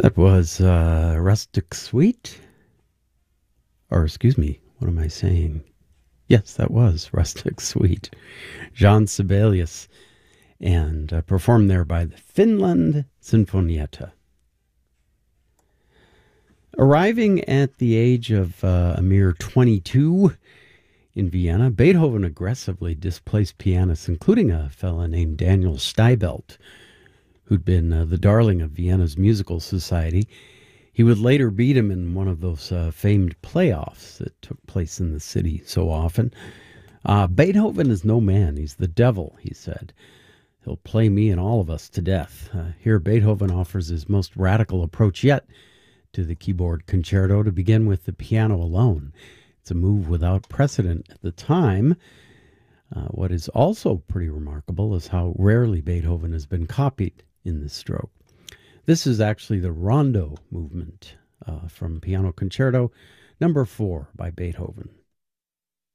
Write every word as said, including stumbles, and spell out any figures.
That was uh, Rustic Suite. Or, excuse me, what am I saying? Yes, that was Rustic Suite. Jean Sibelius, and uh, performed there by the Finland Sinfonietta. Arriving at the age of uh, a mere twenty-two in Vienna, Beethoven aggressively displaced pianists, including a fella named Daniel Steibelt, who'd been uh, the darling of Vienna's musical society. He would later beat him in one of those uh, famed playoffs that took place in the city so often. Uh, Beethoven is no man. He's the devil, he said. He'll play me and all of us to death. Uh, here, Beethoven offers his most radical approach yet to the keyboard concerto, to begin with the piano alone. It's a move without precedent at the time. Uh, what is also pretty remarkable is how rarely Beethoven has been copied in this stroke. This is actually the Rondo movement uh, from Piano Concerto number four by Beethoven.